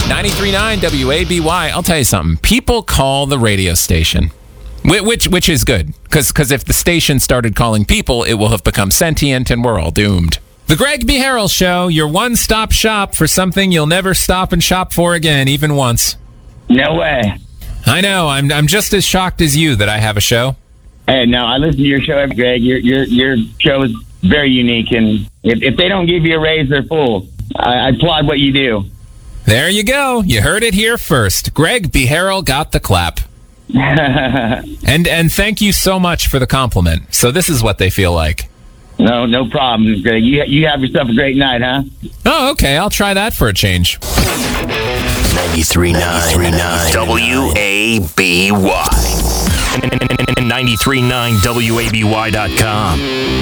93.9 WABY. I'll tell you something. People call the radio station, which is good, because if the station started calling people, it will have become sentient and we're all doomed. The Greg B. Harrell Show, your one-stop shop for something you'll never stop and shop for again, even once. No way. I know. I'm just as shocked as you that I have a show. Hey, no, I listen to your show, Greg. Your show is very unique, and if they don't give you a raise, they're full. I applaud what you do. There you go. You heard it here first. Greg B. Harrell got the clap. And thank you so much for the compliment. So this is what they feel like. No problem, Greg. You have yourself a great night, huh? Oh, okay. I'll try that for a change. 93.9 WABY. 93.9WABY.com.